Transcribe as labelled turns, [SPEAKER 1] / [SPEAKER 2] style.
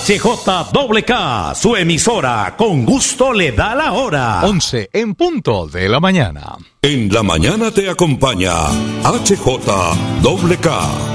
[SPEAKER 1] HJWK, su emisora, con gusto le da la hora.
[SPEAKER 2] 11 en punto de la mañana.
[SPEAKER 3] En la mañana te acompaña HJWK.